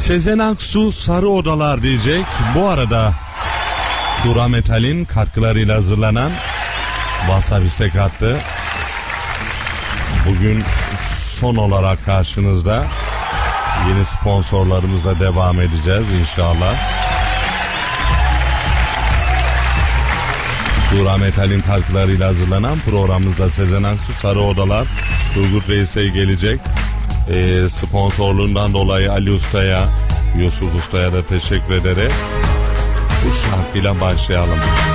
Sezen Aksu Sarı Odalar diyecek. Bu arada Tura Metal'in katkılarıyla hazırlanan WhatsApp istek hattı bugün son olarak karşınızda. Yeni sponsorlarımızla devam edeceğiz inşallah. Tura Metal'in katkılarıyla hazırlanan programımızda Sezen Aksu Sarı Odalar Turgut Reis'e gelecek. Sponsorluğundan dolayı Ali Usta'ya, Yusuf Usta'ya da teşekkür ederek bu şarkıyla başlayalım.